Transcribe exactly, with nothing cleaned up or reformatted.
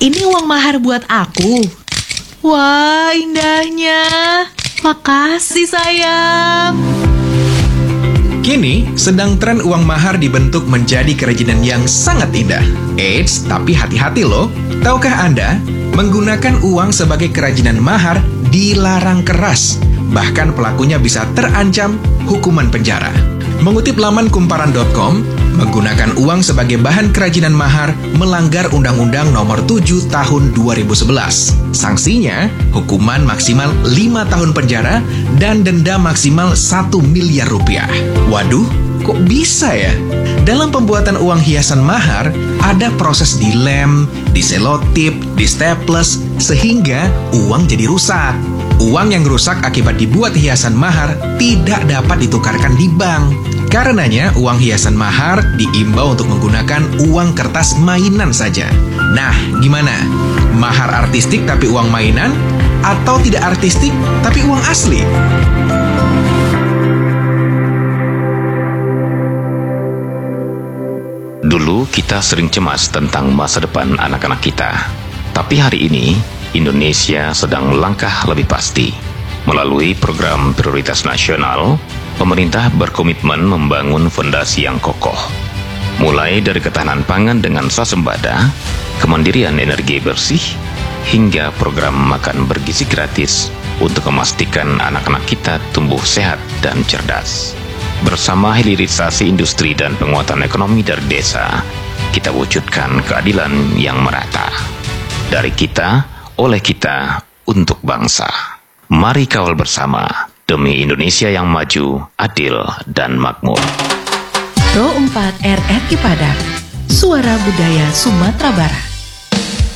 Ini uang mahar buat aku. Wah, indahnya. Makasih, sayang. Kini, sedang tren uang mahar dibentuk menjadi kerajinan yang sangat indah. Eits, tapi hati-hati loh. Tahukah Anda, menggunakan uang sebagai kerajinan mahar dilarang keras. Bahkan pelakunya bisa terancam hukuman penjara. Mengutip laman kumparan dot com, menggunakan uang sebagai bahan kerajinan mahar melanggar Undang-Undang Nomor tujuh Tahun dua ribu sebelas. Sanksinya, hukuman maksimal lima tahun penjara dan denda maksimal satu miliar rupiah. Waduh, kok bisa ya? Dalam pembuatan uang hiasan mahar, ada proses dilem, diselotip, distaples, sehingga uang jadi rusak. Uang yang rusak akibat dibuat hiasan mahar tidak dapat ditukarkan di bank. Karenanya, uang hiasan mahar diimbau untuk menggunakan uang kertas mainan saja. Nah, gimana? Mahar artistik tapi uang mainan? Atau tidak artistik tapi uang asli? Dulu kita sering cemas tentang masa depan anak-anak kita. Tapi hari ini, Indonesia sedang melangkah lebih pasti. Melalui program prioritas nasional, pemerintah berkomitmen membangun fondasi yang kokoh. Mulai dari ketahanan pangan dengan swasembada, kemandirian energi bersih, hingga program makan bergizi gratis untuk memastikan anak-anak kita tumbuh sehat dan cerdas. Bersama hilirisasi industri dan penguatan ekonomi dari desa, kita wujudkan keadilan yang merata. Dari kita, oleh kita, untuk bangsa. Mari kawal bersama demi Indonesia yang maju, adil, dan makmur. Pro empat R R I Padang, Suara Budaya Sumatera Barat.